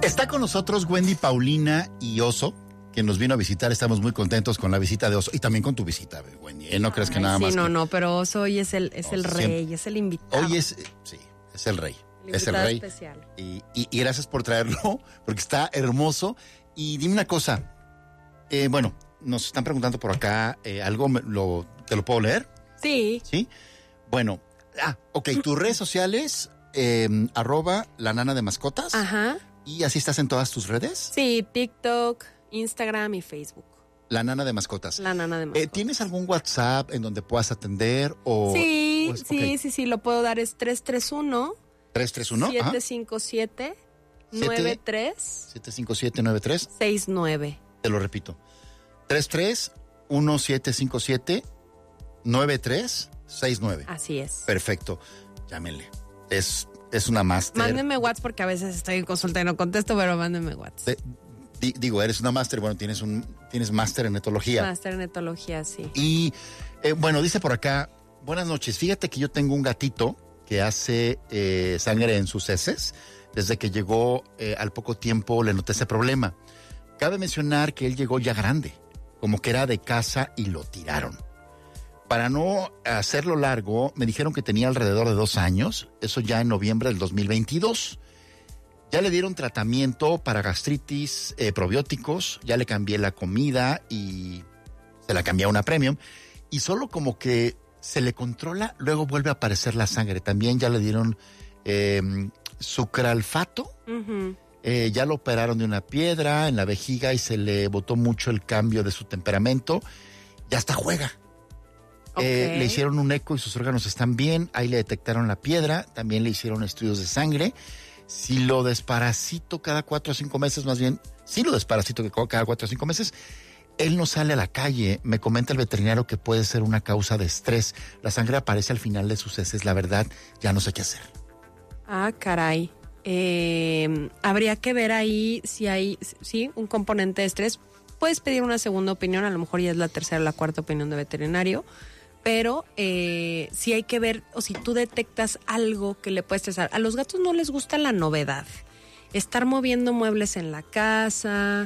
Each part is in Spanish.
Está con nosotros Wendy Paulina y Oso, que nos vino a visitar. Estamos muy contentos con la visita de Oso y también con tu visita, Wendy. No crees que nada más. Sí, que... no, pero Oso hoy es el rey, es el invitado. Hoy es el rey. Es el rey. Especial. Y gracias por traerlo, porque está hermoso. Y dime una cosa. Bueno, nos están preguntando por acá algo. ¿Te lo puedo leer? Sí. Sí. Bueno. Ok. Tus redes sociales, @lanana de mascotas. Ajá. ¿Y así estás en todas tus redes? Sí, TikTok, Instagram y Facebook. La Nana de Mascotas. La Nana de Mascotas. ¿Tienes algún WhatsApp en donde puedas atender? Sí, okay. sí, lo puedo dar. Es 331. 331. 757 93 757-93. 69. Te lo repito. 331-757-9369. Así es. Perfecto. Llámenle. Es una máster. Mándenme WhatsApp porque a veces estoy en consulta y no contesto, pero mándenme WhatsApp. Eres una máster, bueno, tienes máster en etología. Máster en etología, sí. Y bueno, dice por acá, buenas noches, fíjate que yo tengo un gatito que hace sangre en sus heces. Desde que llegó al poco tiempo le noté ese problema. Cabe mencionar que él llegó ya grande, como que era de casa y lo tiraron. Para no hacerlo largo, me dijeron que tenía alrededor de 2 años, eso ya en noviembre del 2022. Ya le dieron tratamiento para gastritis, probióticos, ya le cambié la comida y se la cambié a una premium. Y solo como que se le controla, luego vuelve a aparecer la sangre. También ya le dieron sucralfato. Uh-huh. Ya lo operaron de una piedra en la vejiga y se le botó mucho el cambio de su temperamento. Ya hasta juega. Okay. Le hicieron un eco y sus órganos están bien. Ahí le detectaron la piedra. También le hicieron estudios de sangre. Si lo desparasito cada 4 o 5 meses, más bien, si lo desparasito cada 4 o 5 meses, él no sale a la calle. Me comenta el veterinario que puede ser una causa de estrés. La sangre aparece al final de sus heces. La verdad, ya no sé qué hacer. Caray. Habría que ver ahí si hay un componente de estrés. Puedes pedir una segunda opinión, a lo mejor ya es la tercera o la cuarta opinión de veterinario. Pero sí hay que ver, o si tú detectas algo que le puede estresar. A los gatos no les gusta la novedad. Estar moviendo muebles en la casa.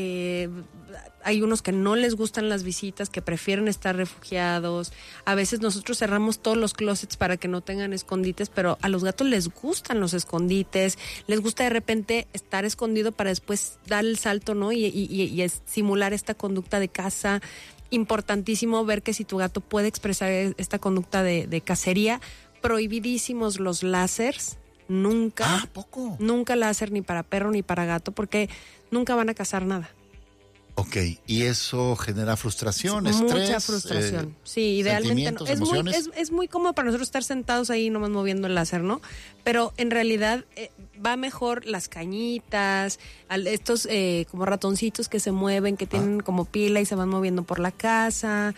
Hay unos que no les gustan las visitas, que prefieren estar refugiados. A veces nosotros cerramos todos los closets para que no tengan escondites, pero a los gatos les gustan los escondites. Les gusta de repente estar escondido para después dar el salto, ¿no? Y simular esta conducta de caza. Importantísimo ver que si tu gato puede expresar esta conducta de cacería. Prohibidísimos los láseres. Nunca. ¿Poco? Nunca láser ni para perro ni para gato, porque nunca van a cazar nada. Ok, y eso genera frustración, estrés. Mucha frustración. Sí, idealmente no. Es muy cómodo para nosotros estar sentados ahí nomás moviendo el láser, ¿no? Pero en realidad va mejor las cañitas, estos como ratoncitos que se mueven, que tienen como pila y se van moviendo por la casa,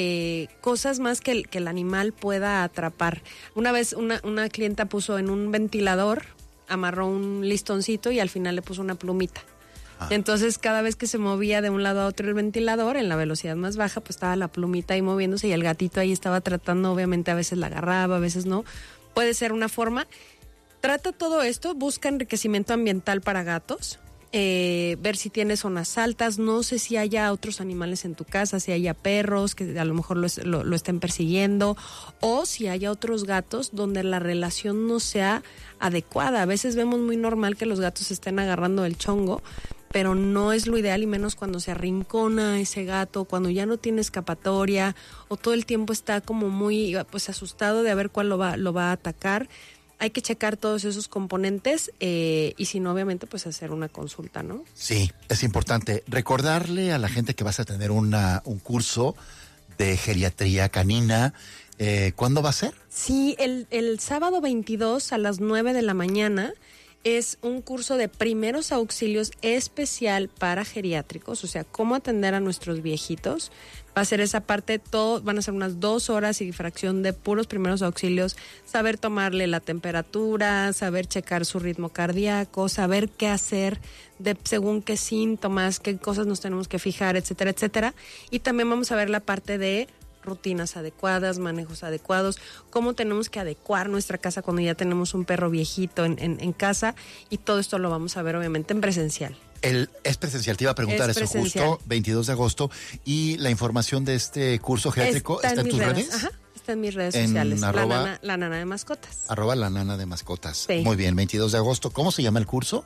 cosas más que el animal pueda atrapar. Una vez una clienta puso en un ventilador, amarró un listoncito y al final le puso una plumita. Entonces cada vez que se movía de un lado a otro el ventilador en la velocidad más baja, pues estaba la plumita ahí moviéndose y el gatito ahí estaba tratando, obviamente a veces la agarraba, a veces no. Puede ser una forma. Trata todo esto, busca enriquecimiento ambiental para gatos, ver si tiene zonas altas. No sé si haya otros animales en tu casa, si haya perros que a lo mejor lo estén persiguiendo, o si haya otros gatos donde la relación no sea adecuada. A veces vemos muy normal que los gatos estén agarrando el chongo, pero no es lo ideal, y menos cuando se arrincona ese gato, cuando ya no tiene escapatoria o todo el tiempo está como muy pues asustado de a ver cuál lo va a atacar. Hay que checar todos esos componentes y si no, obviamente, pues hacer una consulta, ¿no? Sí, es importante recordarle a la gente que vas a tener un curso de geriatría canina. ¿Cuándo va a ser? Sí, el sábado 22 a las 9 de la mañana. Es un curso de primeros auxilios especial para geriátricos, o sea, cómo atender a nuestros viejitos. Va a ser esa parte, van a ser unas 2 horas y fracción de puros primeros auxilios, saber tomarle la temperatura, saber checar su ritmo cardíaco, saber qué hacer según qué síntomas, qué cosas nos tenemos que fijar, etcétera, etcétera. Y también vamos a ver la parte de rutinas adecuadas, manejos adecuados, cómo tenemos que adecuar nuestra casa cuando ya tenemos un perro viejito en casa, y todo esto lo vamos a ver obviamente en presencial. Es presencial, te iba a preguntar eso justo, 22 de agosto, y la información de este curso geriátrico ¿está en tus redes? Ajá, está en mis redes sociales, la nana de mascotas. @la nana de mascotas. Sí. Muy bien, 22 de agosto. ¿Cómo se llama el curso?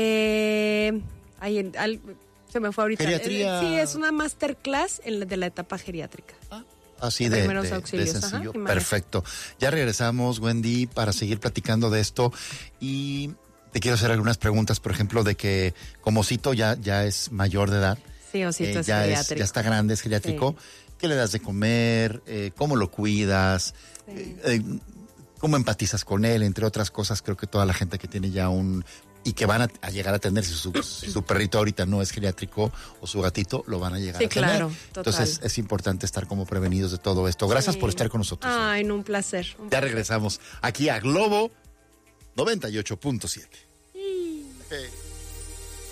Se me fue ahorita. Geriatría. Sí, es una masterclass de la etapa geriátrica. Así de sencillo. Perfecto. Ya regresamos, Wendy, para seguir platicando de esto, y te quiero hacer algunas preguntas, por ejemplo, de que como Osito ya es mayor de edad. Sí, Osito es ya geriátrico. Ya está grande, es geriátrico. Sí. ¿Qué le das de comer? ¿Cómo lo cuidas? Sí. ¿Cómo empatizas con él? Entre otras cosas, creo que toda la gente que tiene ya y que van a llegar a tener, si su perrito ahorita no es geriátrico o su gatito, lo van a llegar a tener. Claro, total. Entonces es importante estar como prevenidos de todo esto. Gracias por estar con nosotros. Ay, no, un placer. Ya regresamos aquí a Globo 98.7.